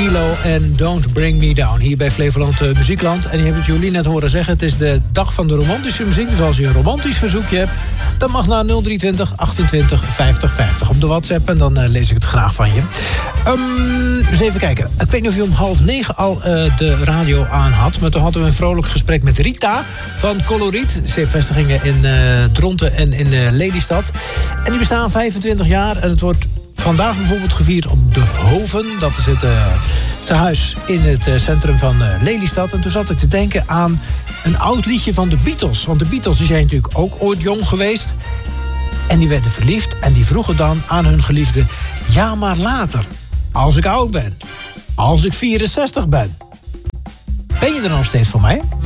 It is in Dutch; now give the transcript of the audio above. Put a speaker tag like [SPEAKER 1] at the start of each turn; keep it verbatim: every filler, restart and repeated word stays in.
[SPEAKER 1] ELO en Don't Bring Me Down. Hier bij Flevoland uh, Muziekland. En je hebt het Jolien net horen zeggen. Het is de dag van de romantische muziek. Dus als je een romantisch verzoekje hebt, dan mag naar nul drie twintig achtentwintig vijftig vijftig op de WhatsApp. En dan uh, lees ik het graag van je. Um, eens even kijken. Ik weet niet of je om half negen al uh, de radio aan had. Maar toen hadden we een vrolijk gesprek met Rita van Coloriet. Ze heeft vestigingen in uh, Dronten en in uh, Lelystad. En die bestaan vijfentwintig jaar. En het wordt vandaag bijvoorbeeld gevierd op de Hoven. Dat is het uh, tehuis in het uh, centrum van uh, Lelystad. En toen zat ik te denken aan een oud liedje van de Beatles. Want de Beatles die zijn natuurlijk ook ooit jong geweest. En die werden verliefd. En die vroegen dan aan hun geliefde: ja, maar later. Als ik oud ben. Als ik vierenzestig ben. Ben je er nog steeds voor mij?